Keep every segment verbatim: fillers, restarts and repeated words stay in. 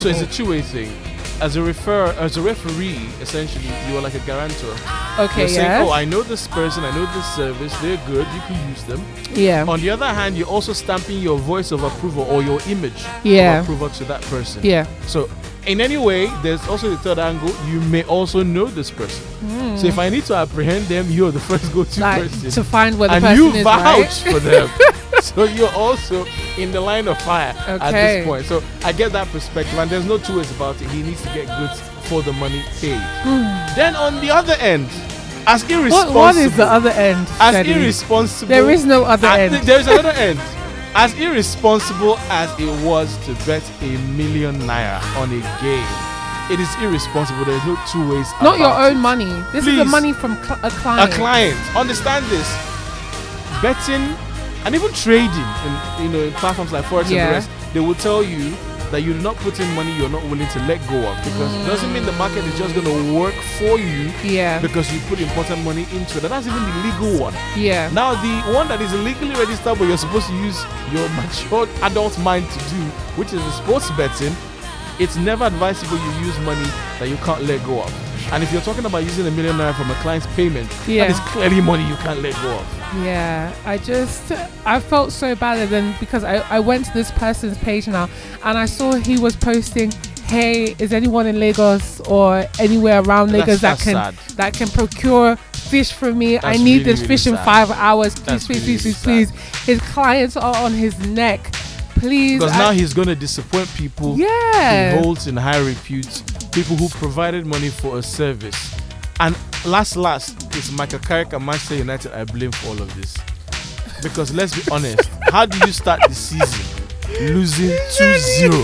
So it's a two-way thing. As a refer, as a referee, essentially, you are like a guarantor. Okay, You're saying, yes. oh, I know this person, I know this service, they're good, you can use them. Yeah. On the other hand, you're also stamping your voice of approval or your image Yeah. of approval to that person. Yeah. So, in any way, there's also the third angle. You may also know this person. Mm. So, if I need to apprehend them, you're the first go-to Like, person. to find where the and person you is, vouch right? for them. So, you're also in the line of fire at Okay. this point. So, I get that perspective, and there's no two ways about it. He needs to get goods for the money paid. Then, on the other end, as irresponsible. What, what is the other end? As Shadi? irresponsible. There is no other I end. think there is another end. As irresponsible as it was to bet a million naira on a game, it is irresponsible. There is no two ways. Not your about own it. money. This is the Please. money from cl- a client. A client. Understand this. Betting and even trading in you know in platforms like Forex Yeah. and the rest, they will tell you that you do not put in money you're not willing to let go of, because it doesn't mean the market is just going to work for you Yeah. because you put important money into it. And that's even the legal one. Yeah. Now, the one that is illegally registered, but you're supposed to use your matured adult mind to do, which is the sports betting, it's never advisable you use money that you can't let go of. And if you're talking about using a million naira from a client's payment, Yeah. that is clearly money you can't let go of. Yeah, I just, I felt so bad. And then because I, I went to this person's page now and I saw he was posting, hey, is anyone in Lagos or anywhere around Lagos That's- that that's can sad. that can procure fish for me? I That's need really, this really fish in sad. five hours. Please, That's please, really, please, really please, please. His clients are on his neck. Please. Because I- now he's going to disappoint people yeah. he holds in high repute, people who provided money for a service. And last, last, it's Michael Carrick and Manchester United I blame for all of this. Because let's be honest, how do you start the season losing two zero?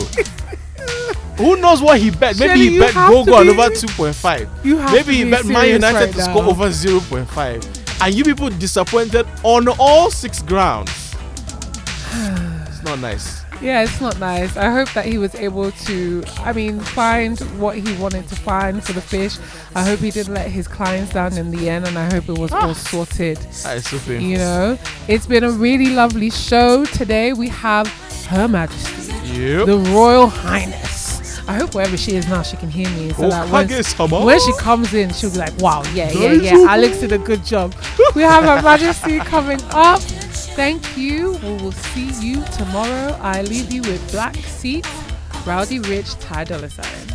Who knows what he bet? Maybe Shelly, he you bet have goal to goal and be- over two point five. You have Maybe to he be bet Man serious United right to score now. over zero point five. And you people disappointed on all six grounds. It's not nice. Yeah, it's not nice. I hope that he was able to, I mean, find what he wanted to find for the fish. I hope he didn't let his clients down in the end, and I hope it was all sorted. That is so painful. You know, it's been a really lovely show. Today we have Her Majesty, Yep. the Royal Highness. I hope wherever she is now, she can hear me. So Oh, that when, Huggies, come on. when she comes in, she'll be like, wow, yeah, yeah, Nice. yeah. Alex did a good job. We have Her Majesty coming up. Thank you. We will see you tomorrow. I leave you with Black Seats, Rowdy Rich, Ty Dolla Sign.